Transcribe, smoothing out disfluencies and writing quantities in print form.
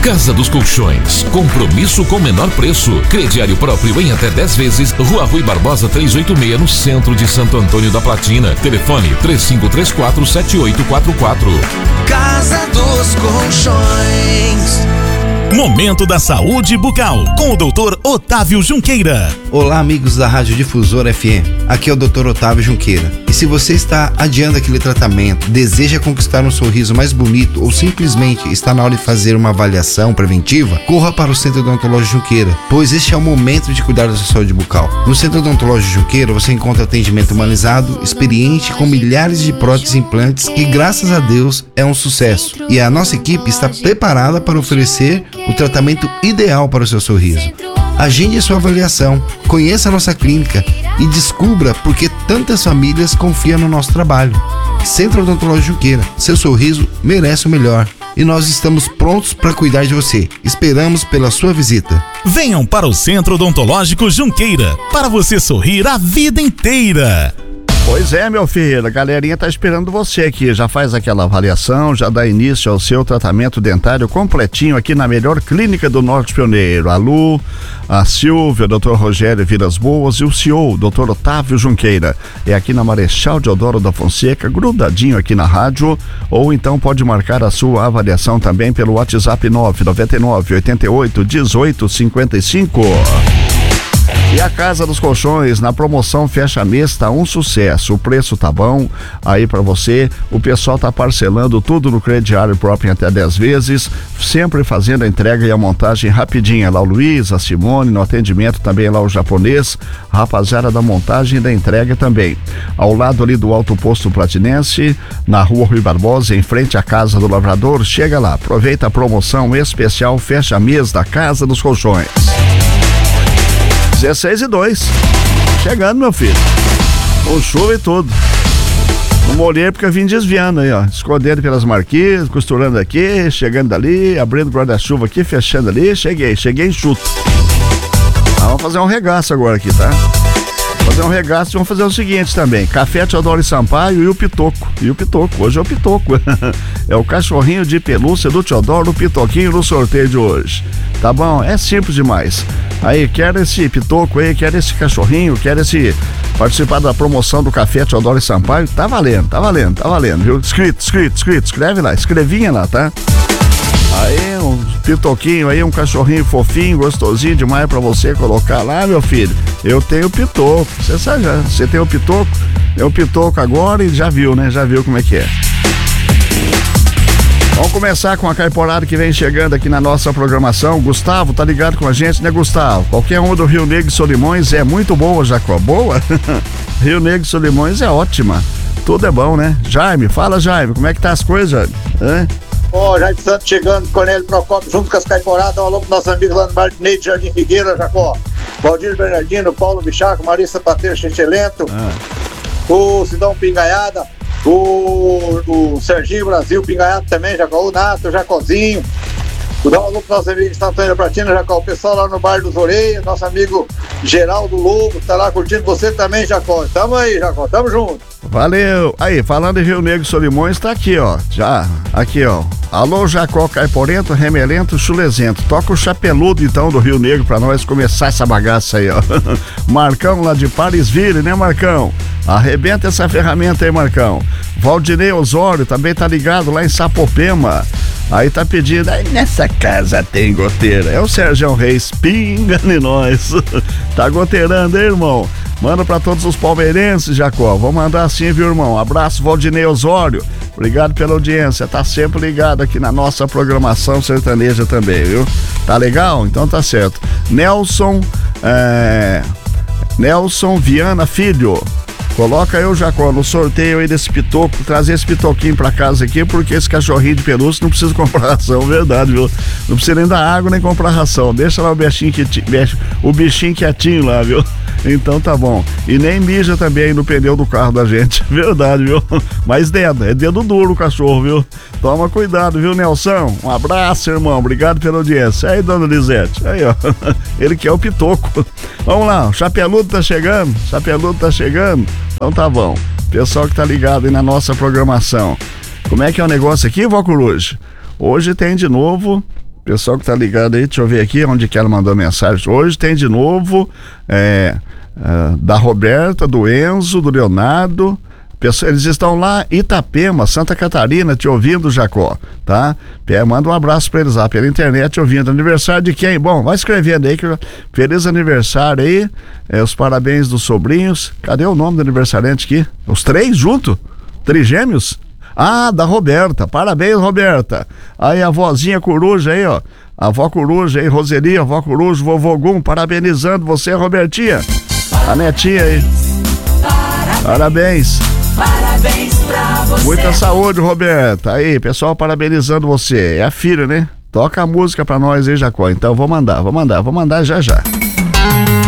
Casa dos Colchões, compromisso com menor preço. Crediário próprio em até 10 vezes. Rua Rui Barbosa 386, no centro de Santo Antônio da Platina. Telefone 3534-7844. Casa dos Colchões. Momento da Saúde Bucal, com o Dr. Otávio Junqueira. Olá, amigos da Rádio Difusora FM. Aqui é o Dr. Otávio Junqueira. E se você está adiando aquele tratamento, deseja conquistar um sorriso mais bonito ou simplesmente está na hora de fazer uma avaliação preventiva, corra para o Centro Odontológico Junqueira, pois este é o momento de cuidar da sua saúde bucal. No Centro Odontológico Junqueira você encontra atendimento humanizado, experiente, com milhares de próteses e implantes que, graças a Deus, é um sucesso. E a nossa equipe está preparada para oferecer o tratamento ideal para o seu sorriso. Agende a sua avaliação, conheça a nossa clínica e descubra por que tantas famílias confiam no nosso trabalho. Centro Odontológico Junqueira, seu sorriso merece o melhor e nós estamos prontos para cuidar de você. Esperamos pela sua visita. Venham para o Centro Odontológico Junqueira, para você sorrir a vida inteira. Pois é, meu filho, a galerinha tá esperando você aqui, já faz aquela avaliação, já dá início ao seu tratamento dentário completinho aqui na melhor clínica do Norte Pioneiro. A Lu, a Silvia, o Dr. Rogério Vilas Boas e o CEO, o Dr. Otávio Junqueira. É aqui na Marechal Deodoro da Fonseca, grudadinho aqui na rádio, ou então pode marcar a sua avaliação também pelo WhatsApp 999 88 18 55. E a Casa dos Colchões, na promoção fecha mês, tá um sucesso. O preço tá bom aí pra você. O pessoal tá parcelando tudo no crediário próprio em até 10 vezes, sempre fazendo a entrega e a montagem rapidinha. Lá o Luiz, a Simone, no atendimento também lá o japonês, rapaziada da montagem e da entrega também. Ao lado ali do Alto Posto Platinense, na Rua Rui Barbosa, em frente à Casa do Lavrador, chega lá, aproveita a promoção especial fecha mês da Casa dos Colchões. 16:02. Chegando, meu filho. Com chuva e tudo. O molhei porque eu vim desviando aí, ó. Escondendo pelas marquises, costurando aqui, chegando dali, abrindo guarda-chuva aqui, fechando ali. Cheguei enxuto. Vamos fazer um regaço agora aqui, tá? Fazer um regaço e vamos fazer o seguinte também: Café Teodoro e Sampaio e o Pitoco. Hoje é o Pitoco. É o cachorrinho de pelúcia do Teodoro, o Pitoquinho no sorteio de hoje. Tá bom? É simples demais. Aí, quer esse Pitoco aí, quer esse cachorrinho, quer esse participar da promoção do Café Teodoro e Sampaio, tá valendo, viu? Escrito, escreve lá, escrevinha lá, tá? Aí, um pitoquinho aí, um cachorrinho fofinho, gostosinho demais pra você colocar lá, meu filho. Eu tenho pitoco, você sabe já, você tem o pitoco? É o pitoco agora e já viu, né? Já viu como é que é. Vamos começar com a caiporada que vem chegando aqui na nossa programação. Gustavo, tá ligado com a gente, né, Gustavo? Qualquer uma do Rio Negro e Solimões é muito boa, Jacó. Boa? Rio Negro e Solimões é ótima. Tudo é bom, né? Jaime, fala, Jaime, como é que tá as coisas, Jaime? Jaime Santos chegando, Cornélio Procópio, junto com as caiporadas. Um alô pro nosso amigo lá no Martinez de Jardim Figueira, Jacó. Valdir Bernardino, Paulo Bichaco, Marissa Pateiro Xixelento, o Sidão Pingaiada, o Serginho Brasil Pingaiado também, Jacó, o Nato, o Jacozinho. Dá um alô pro nosso amigo de Santo Antônio da Platina, Jacó, o pessoal lá no Bar dos Oreias, nosso amigo Geraldo Lobo, tá lá curtindo você também, Jacó. Tamo aí, Jacó, tamo junto. Valeu. Aí, falando em Rio Negro e Solimões, tá aqui, ó. Já, aqui, ó. Alô, Jacó Caiporento, Remelento, Chulezento. Toca o chapeludo, então, do Rio Negro pra nós começar essa bagaça aí, ó. Marcão lá de Parisville, né, Marcão? Arrebenta essa ferramenta aí, Marcão. Valdinei Osório também tá ligado lá em Sapopema. Aí tá pedindo, aí nessa casa tem goteira. É o Sérgio Reis, pinga em nós. Tá goteirando, hein, irmão? Manda pra todos os palmeirenses, Jacó. Vou mandar assim, viu, irmão? Abraço, Valdinei Osório. Obrigado pela audiência. Tá sempre ligado aqui na nossa programação sertaneja também, viu? Tá legal? Então tá certo. Nelson Viana Filho. Coloca eu, Jacó, no sorteio aí desse pitoco, trazer esse pitoquinho pra casa aqui, porque esse cachorrinho de pelúcia não precisa comprar ração, verdade, viu? Não precisa nem dar água, nem comprar ração. Deixa lá o bichinho quietinho lá, viu? Então tá bom. E nem mija também aí no pneu do carro da gente, verdade, viu? Mas é dedo duro o cachorro, viu? Toma cuidado, viu, Nelson? Um abraço, irmão, obrigado pela audiência. Aí, dona Lisete, aí, ó, ele que é o pitoco. Vamos lá, o chapeludo tá chegando. Então tá bom. Pessoal que tá ligado aí na nossa programação. Como é que é o negócio aqui, Vó Coruja? Hoje tem de novo Pessoal que tá ligado aí, deixa eu ver aqui onde que ela mandou mensagem. Hoje tem de novo da Roberta, do Enzo, do Leonardo. Eles estão lá em Itapema, Santa Catarina, te ouvindo, Jacó, tá? Manda um abraço pra eles lá pela internet, ouvindo. Aniversário de quem? Bom, vai escrevendo aí, feliz aniversário aí, os parabéns dos sobrinhos. Cadê o nome do aniversariante aqui? Os 3 juntos? Trigêmeos? Ah, da Roberta, parabéns, Roberta. Aí a vozinha coruja aí, ó, a avó coruja aí, Roseli, a avó coruja, vovô Gum, parabenizando você, Robertinha, a netinha aí. Parabéns. Parabéns pra você. Muita saúde, Roberta. Aí, pessoal parabenizando você. É a filha, né? Toca a música pra nós aí, Jacó. Então vou mandar já.